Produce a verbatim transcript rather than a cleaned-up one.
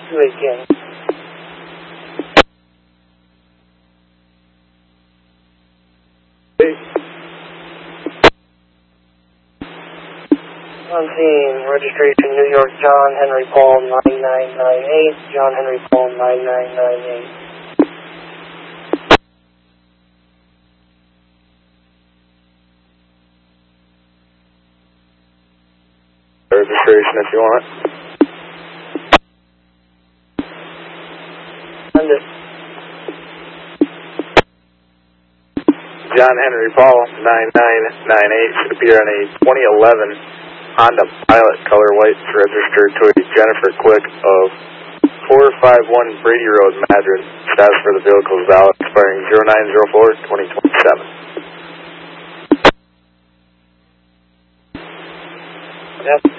two eight gain. On scene, registration New York, John Henry Paul nine nine nine eight, John Henry Paul nine nine nine eight. Registration if you want. Under. John Henry Paul nine nine nine eight should appear on a twenty eleven Honda Pilot color white registered to a Jennifer Quick of four five one Brady Road, Madrid. Status for the vehicle is valid, expiring zero nine zero four twenty twenty-seven. Yep.